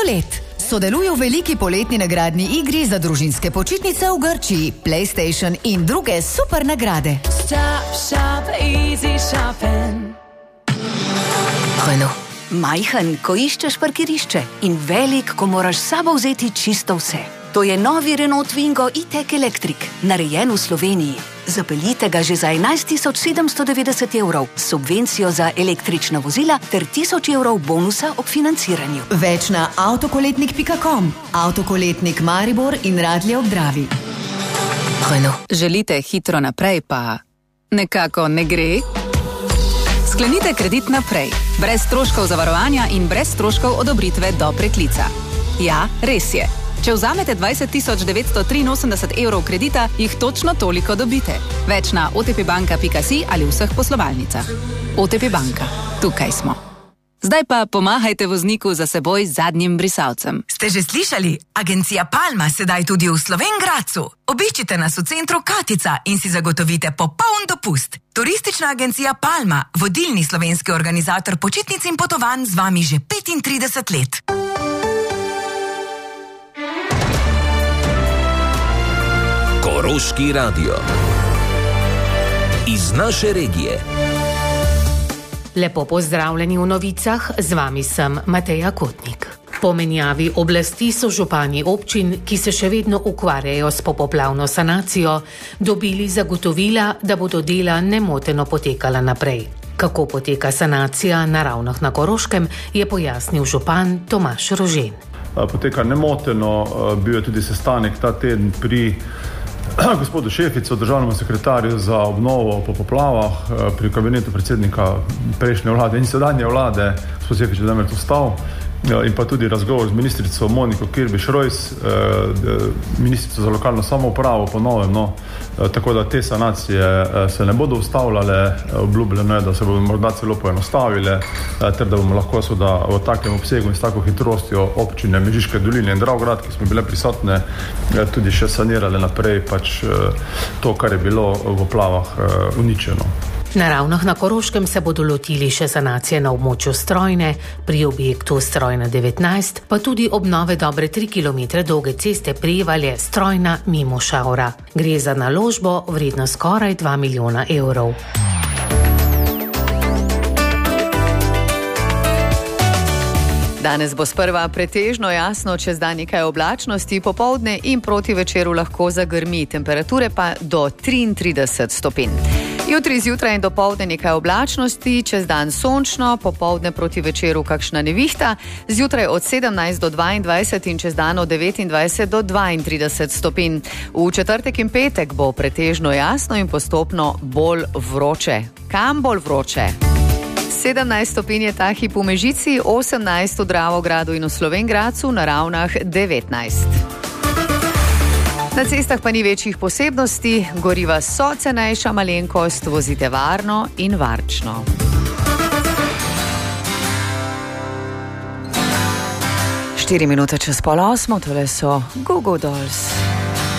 Avtolet. Sodeluje v veliki poletni nagradni igri za družinske počitnice v Grčiji, PlayStation in druge super nagrade. Stop shop, easy shopping. Renault. Majhen, ko iščeš parkirišče in velik, ko moraš s sabo vzeti čisto vse. To je novi Renault Twingo E-Tech Electric, narejen v Sloveniji. Zapeljite ga že za 11.790 €, subvencijo za električna vozila ter 1.000 € bonusa ob financiranju. Več na avtokoletnik.com, Avtokoletnik Maribor in Radlje ob Dravi. Renault. Želite hitro naprej, pa nekako ne gre? Sklenite kredit naprej, brez stroškov zavarovanja in brez stroškov odobritve do preklica. Ja, res je. Če vzamete 20.983 € kredita, jih točno toliko dobite. Več na otpbanka.si ali vseh poslovalnicah. OTP Banka. Tukaj smo. Zdaj pa pomahajte vozniku za seboj z zadnjim brisalcem. Ste že slišali? Agencija Palma sedaj tudi v Slovenj Gradcu. Obiščite nas v centru Katica in si zagotovite popoln dopust. Turistična agencija Palma, vodilni slovenski organizator počitnic in potovanj, z vami že 35 let. Koroški radio. Iz naše regije. Lepo pozdravljeni v novicah, z vami sem Mateja Kotnik. Po menjavi oblasti so župani občin, ki se še vedno ukvarjajo s popoplavno sanacijo, dobili zagotovila, da bodo dela nemoteno potekala naprej. Kako poteka sanacija na Ravnah na Koroškem, je pojasnil župan Tomaž Rožen. Poteka nemoteno, bil je tudi sestanek ta teden pri gospodu Šeficu, državnemu sekretarju za obnovo po poplavah, pri kabinetu predsednika prejšnje vlade in sedanje vlade, gospod Šefič je namreč ostal, in pa tudi razgovor z ministrico Moniko Kirbiš-Rojs, ministrico za lokalno samoupravo po novem, tako da te sanacije se ne bodo ustavljale, obljubljeno je, da se bodo morda celo poenostavile, ter da bomo lahko v takem obsegu in s tako hitrostjo občine Mežiške doline in Dravograd, ki smo bile prisotne, tudi še sanirale naprej pač to, kar je bilo v poplavah uničeno. Na Ravnah na Koroškem se bodo lotili še sanacije na območju Strojne, pri objektu Strojna 19, pa tudi obnove dobre 3 km dolge ceste Prevalje Strojna mimo Šaura. Gre za naložbo vredno skoraj 2 milijona €. Danes bo sprva pretežno jasno, čez dan nekaj oblačnosti, popoldne in proti večeru lahko zagrmi, temperature pa do 33 stopinj. Jutri zjutraj in dopoldne nekaj oblačnosti, čez dan sončno, popoldne proti večeru kakšna nevihta, zjutraj od 17 do 22 in čez dan od 29 do 32 stopinj. V četrtek in petek bo pretežno jasno in postopno bolj vroče. Kam bolj vroče? 17 stopinj je ta hip v Mežici, 18 v Dravogradu in v Slovenj Gradcu, na Ravnah 19. Na cestah pa ni večjih posebnosti, goriva so cenejša malenkost, vozite varno in varčno. Štiri minute čez 7:30, tole so Goo Goo Dolls.